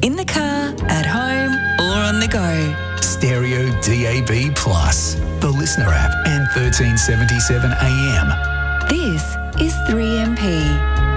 In the car, at home or on the go. Stereo DAB+, the Listener app and 1377 AM. This is 3MP.